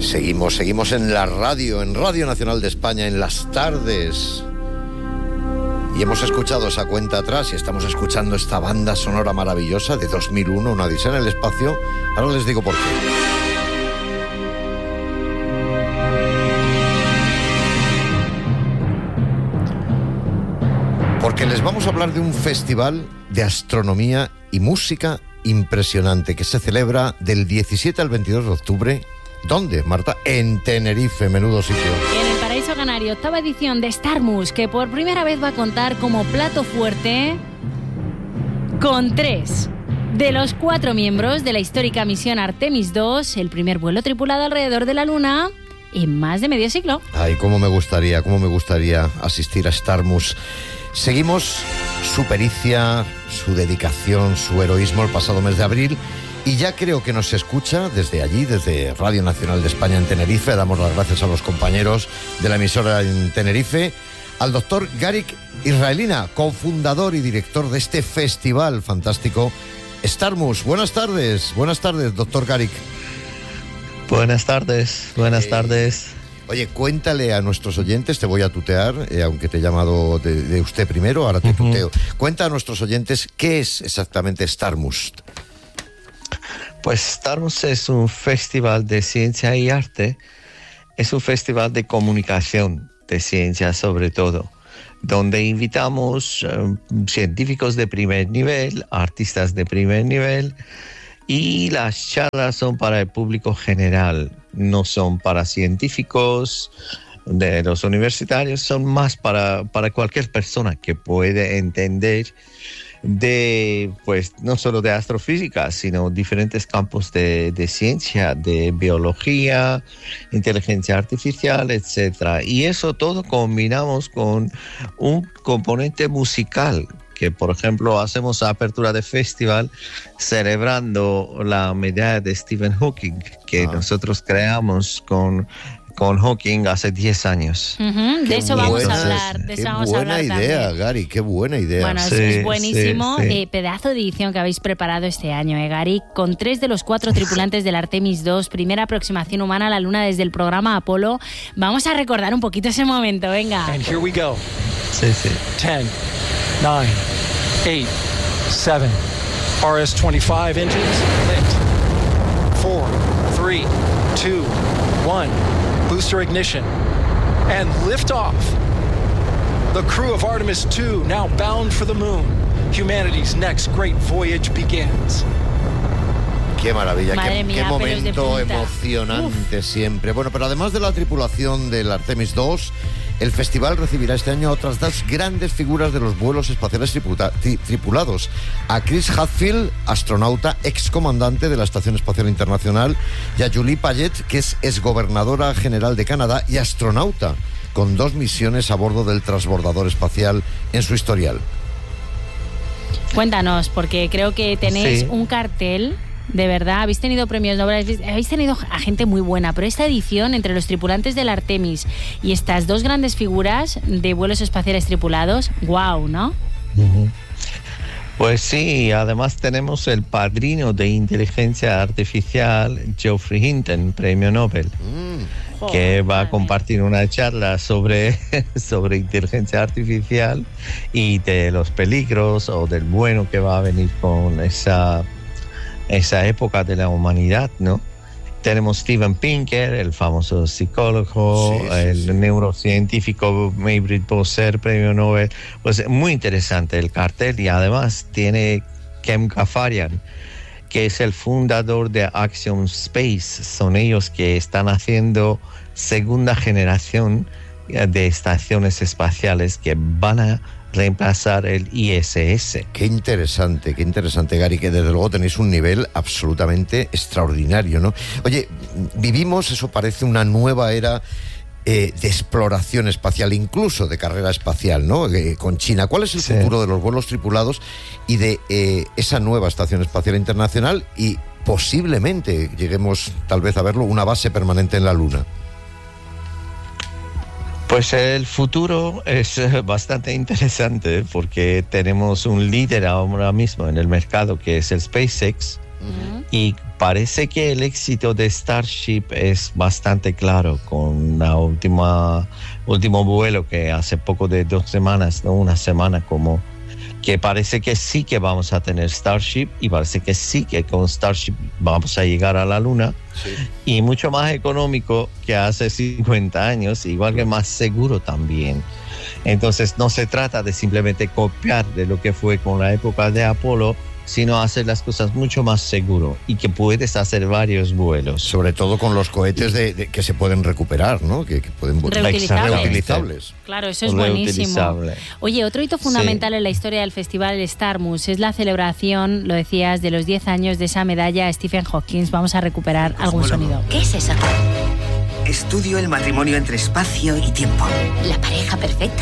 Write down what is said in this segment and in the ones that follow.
Seguimos en la radio, en Radio Nacional de España, en las tardes. Y hemos escuchado esa cuenta atrás y estamos escuchando esta banda sonora maravillosa de 2001, Una odisea en el espacio. Ahora les digo por qué. Porque les vamos a hablar de un festival de astronomía y música impresionante que se celebra del 17 al 22 de octubre. ¿Dónde, Marta? En Tenerife, menudo sitio. En el Paraíso Canario, octava edición de Starmus, que por primera vez va a contar como plato fuerte con 3 de los 4 miembros de la histórica misión Artemis II, el primer vuelo tripulado alrededor de la Luna en más de medio siglo. Ay, cómo me gustaría asistir a Starmus. Seguimos su pericia, su dedicación, su heroísmo el pasado mes de abril. Y ya creo que nos escucha desde allí, desde Radio Nacional de España en Tenerife. Damos las gracias a los compañeros de la emisora en Tenerife. Al doctor Garik Israelina, cofundador y director de este festival fantástico Starmus. Buenas tardes, doctor Garik. Buenas tardes. Oye, cuéntale a nuestros oyentes, te voy a tutear, aunque te he llamado de usted primero, ahora te tuteo. Cuenta a nuestros oyentes qué es exactamente Starmus. Pues Starmus es un festival de ciencia y arte, es un festival de comunicación de ciencia sobre todo, donde invitamos científicos de primer nivel, artistas de primer nivel, y las charlas son para el público general, no son para científicos de los universitarios, son más para cualquier persona que puede entender de, pues, no solo de astrofísica, sino diferentes campos de ciencia, de biología, inteligencia artificial, etcétera. Y eso todo combinamos con un componente musical, que por ejemplo hacemos apertura de festival celebrando la medalla de Stephen Hawking, que nosotros creamos con Hawking hace 10 años. De eso vamos a hablar. Qué buena idea, Gary, qué buena idea. Bueno, eso es buenísimo. Sí. Pedazo de edición que habéis preparado este año, Gary, con 3 de los 4 tripulantes del Artemis II, primera aproximación humana a la Luna desde el programa Apolo. Vamos a recordar un poquito ese momento, venga. And here we go. Sí. 10, 9, 8, 7, RS-25 engines lit. 4, 3, 2, 1. Booster ignition and liftoff. The crew of Artemis II now bound for the moon. Humanity's next great voyage begins. Qué maravilla, Madre qué mía, momento emocionante siempre. Bueno, pero además de la tripulación del Artemis II, el festival recibirá este año a otras 2 grandes figuras de los vuelos espaciales tripulados. A Chris Hadfield, astronauta, excomandante de la Estación Espacial Internacional, y a Julie Payet, que es exgobernadora general de Canadá y astronauta, con 2 misiones a bordo del transbordador espacial en su historial. Cuéntanos, porque creo que tenéis un cartel. De verdad, habéis tenido premios Nobel, habéis tenido a gente muy buena, pero esta edición, entre los tripulantes del Artemis y estas 2 grandes figuras de vuelos espaciales tripulados, ¡guau!, ¿no? Pues sí, además tenemos el padrino de inteligencia artificial, Geoffrey Hinton, premio Nobel, que va a compartir una charla sobre inteligencia artificial y de los peligros o del bueno que va a venir con esa época de la humanidad, ¿no? Tenemos Steven Pinker, el famoso psicólogo, el neurocientífico Maybritt Boser, premio Nobel. Pues muy interesante el cartel, y además tiene Kem Ghaffarian, que es el fundador de Axiom Space. Son ellos que están haciendo segunda generación de estaciones espaciales que van a reemplazar el ISS. Qué interesante, Gary, que desde luego tenéis un nivel absolutamente extraordinario, ¿no? Oye, vivimos, eso parece, una nueva era de exploración espacial, incluso de carrera espacial, ¿no? Con China. ¿Cuál es el futuro de los vuelos tripulados y de esa nueva Estación Espacial Internacional? Y posiblemente lleguemos tal vez a verlo, una base permanente en la Luna. Pues el futuro es bastante interesante porque tenemos un líder ahora mismo en el mercado, que es el SpaceX, Y parece que el éxito de Starship es bastante claro con la último vuelo que hace poco de 2 semanas, ¿no? Una semana como, que parece que sí que vamos a tener Starship y parece que sí que con Starship vamos a llegar a la Luna. Sí. Y mucho más económico que hace 50 años, igual que más seguro también. Entonces no se trata de simplemente copiar de lo que fue con la época de Apolo, sino hacer las cosas mucho más seguro y que puedes hacer varios vuelos. Sobre todo con los cohetes que se pueden recuperar, ¿no? Que pueden reutilizables. Claro, eso es buenísimo. Oye, otro hito fundamental en la historia del Festival Starmus es la celebración, lo decías, de los 10 años de esa medalla a Stephen Hawking. Vamos a recuperar algún sonido. ¿Qué es eso? Estudio el matrimonio entre espacio y tiempo. La pareja perfecta.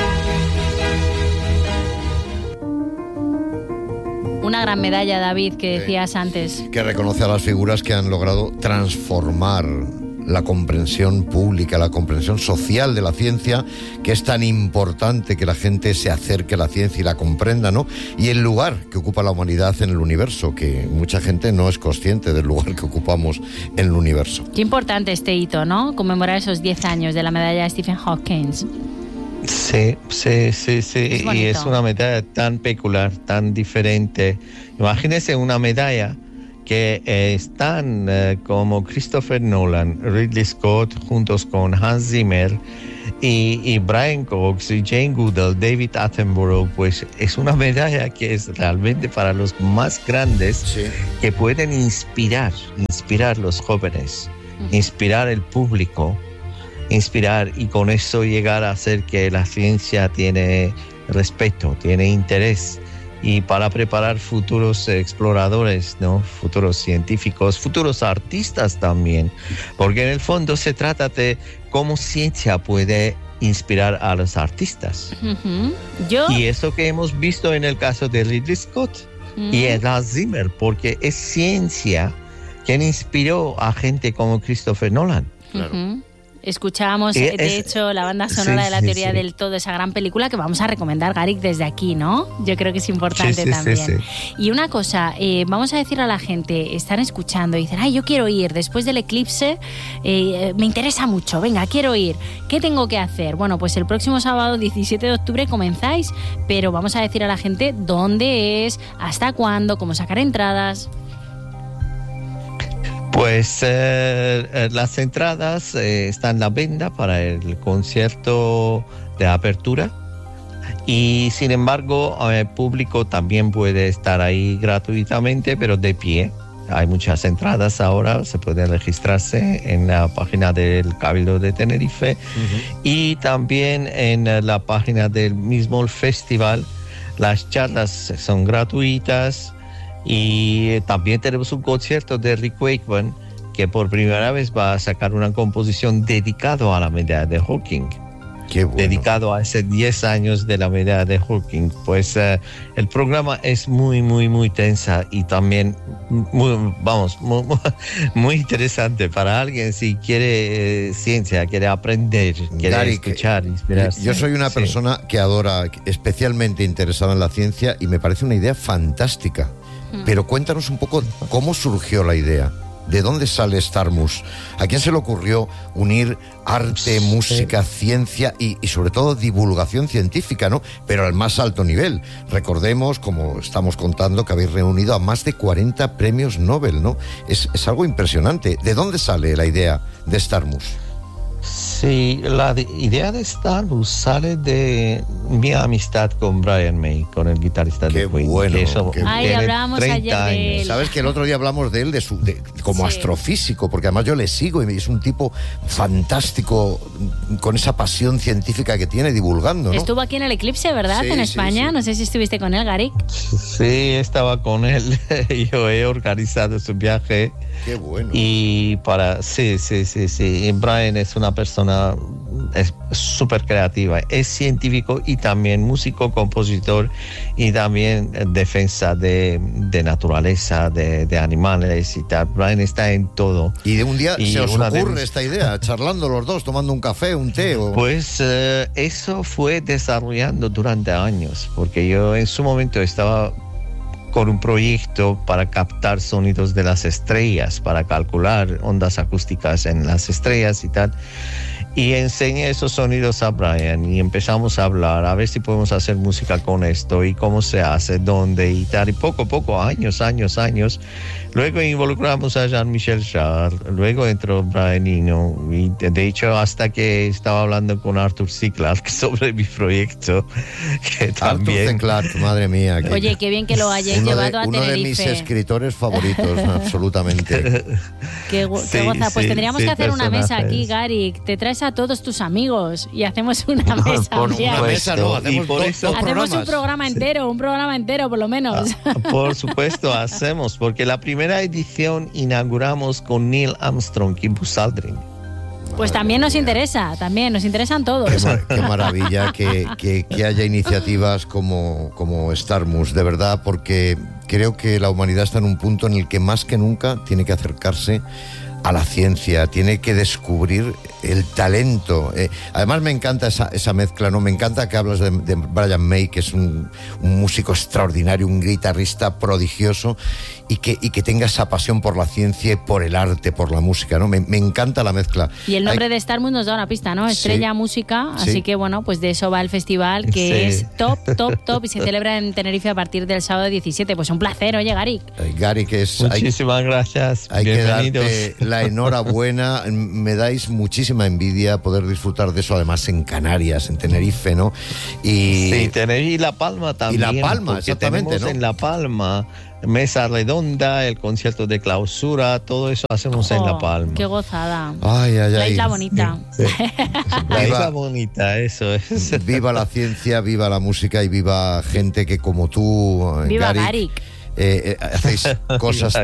Una gran medalla, David, que decías antes. Que reconoce a las figuras que han logrado transformar la comprensión pública, la comprensión social de la ciencia, que es tan importante que la gente se acerque a la ciencia y la comprenda, ¿no? Y el lugar que ocupa la humanidad en el universo, que mucha gente no es consciente del lugar que ocupamos en el universo. Qué importante este hito, ¿no? Conmemorar esos 10 años de la medalla de Stephen Hawking. Sí. Y es una medalla tan peculiar, tan diferente. Imagínense una medalla que están como Christopher Nolan, Ridley Scott, juntos con Hans Zimmer y Brian Cox y Jane Goodall, David Attenborough. Pues es una medalla que es realmente para los más grandes, que pueden inspirar los jóvenes, inspirar el público, inspirar, y con eso llegar a hacer que la ciencia tiene respeto, tiene interés, y para preparar futuros exploradores, ¿no? Futuros científicos, futuros artistas también, porque en el fondo se trata de cómo ciencia puede inspirar a los artistas. Y eso que hemos visto en el caso de Ridley Scott y Hans Zimmer, porque es ciencia quien inspiró a gente como Christopher Nolan. Claro. Escuchábamos, de hecho, la banda sonora de la teoría del todo, esa gran película que vamos a recomendar, Garik, desde aquí, ¿no? Yo creo que es importante también. Y una cosa, vamos a decir a la gente, están escuchando y dicen, ay, yo quiero ir, después del eclipse, me interesa mucho, venga, quiero ir. ¿Qué tengo que hacer? Bueno, pues el próximo sábado, 17 de octubre, comenzáis, pero vamos a decir a la gente dónde es, hasta cuándo, cómo sacar entradas. Pues las entradas están en la venta para el concierto de apertura, y sin embargo el público también puede estar ahí gratuitamente, pero de pie. Hay muchas entradas ahora, se puede registrarse en la página del Cabildo de Tenerife y también en la página del mismo festival. Las charlas son gratuitas. Y también tenemos un concierto de Rick Wakeman, que por primera vez va a sacar una composición dedicado a la medalla de Hawking. Qué bueno. Dedicado a ese 10 años de la medalla de Hawking. Pues el programa es muy tensa y también muy interesante para alguien si quiere ciencia, quiere aprender, quiere Garik, escuchar, inspirarse. Yo soy una persona que adora, especialmente interesada en la ciencia, y me parece una idea fantástica. Pero cuéntanos un poco cómo surgió la idea. ¿De dónde sale Starmus? ¿A quién se le ocurrió unir arte, música, ciencia y sobre todo divulgación científica, ¿no? Pero al más alto nivel. Recordemos, como estamos contando, que habéis reunido a más de 40 premios Nobel, ¿no? Es algo impresionante. ¿De dónde sale la idea de Starmus? Sí, la idea de Starmus sale de mi amistad con Brian May, con el guitarrista de Queen. Bueno, Ay, hablábamos ayer de él. Sabes que el otro día hablamos de él como astrofísico, porque además yo le sigo y es un tipo fantástico, con esa pasión científica que tiene, divulgando, ¿no? Estuvo aquí en el eclipse, ¿verdad? En España. Sí. No sé si estuviste con él, Garik. Sí, estaba con él. Yo he organizado su viaje. Qué bueno. Y sí. Y Brian es una persona súper creativa, es científico y también músico, compositor y también defensa de naturaleza, de animales y tal. Brian está en todo. Y de un día se os ocurre esta idea, charlando los dos, tomando un café, un té. Pues eso fue desarrollando durante años, porque yo en su momento estaba con un proyecto para captar sonidos de las estrellas, para calcular ondas acústicas en las estrellas y tal. Y enseñé esos sonidos a Brian y empezamos a hablar, a ver si podemos hacer música con esto y cómo se hace, dónde y tal. Y poco a poco, años. Luego involucramos a Jean-Michel Jarre, luego entró Brian Eno. Y de hecho, hasta que estaba hablando con Arthur C. Clarke sobre mi proyecto, que también... Arthur C. Clarke, madre mía. Oye, qué bien que lo hayáis llevado a Tenerife. Uno de mis escritores favoritos, absolutamente. Qué goza. Pues tendríamos que hacer una mesa aquí, Gary. Te traes a todos tus amigos y hacemos una mesa. Una mesa no, hacemos hacemos un programa entero por lo menos. Por supuesto, hacemos, porque la primera edición inauguramos con Neil Armstrong y Buzz Aldrin. Pues también nos interesan todos. Qué maravilla que haya iniciativas como Starmus, de verdad, porque creo que la humanidad está en un punto en el que más que nunca tiene que acercarse a la ciencia, tiene que descubrir el talento. Además me encanta esa mezcla, ¿no? Me encanta que hablas de Brian May, que es un músico extraordinario, un guitarrista prodigioso, y que tenga esa pasión por la ciencia y por el arte, por la música, ¿no? Me encanta la mezcla. Y el nombre de Starmus nos da una pista, ¿no? Estrella Música, así que bueno, pues de eso va el festival, que es top, y se celebra en Tenerife a partir del sábado 17. Pues un placer, oye, Gary. Gary, que es... Muchísimas gracias. Hay Bienvenidos. que darte la enhorabuena. Me dais muchísima envidia poder disfrutar de eso, además en Canarias, en Tenerife, ¿no? Sí, Tenerife y La Palma también. Y La Palma, exactamente, tenemos, ¿no? En La Palma mesa redonda, el concierto de clausura, todo eso hacemos en La Palma. Qué gozada. Ay. La isla bonita. Sí. La isla bonita, eso es. Viva la ciencia, viva la música y viva gente que como tú, viva Garik. Hacéis cosas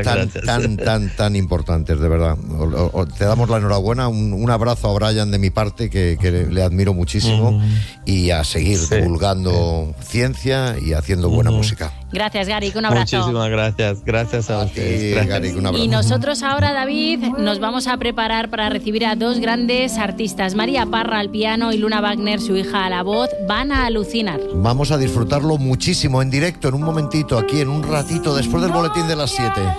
tan importantes, de verdad. Te damos la enhorabuena, un abrazo a Brian de mi parte, que le admiro muchísimo, y a seguir divulgando ciencia y haciendo buena música. Gracias, Garik, un abrazo. Muchísimas gracias a ustedes. Garik, un abrazo. Y nosotros ahora, David, nos vamos a preparar para recibir a dos grandes artistas. María Parra al piano y Luna Wagner, su hija, a la voz. Van a alucinar. Vamos a disfrutarlo muchísimo en directo, en un momentito, aquí en un ratito, después del boletín de las 7.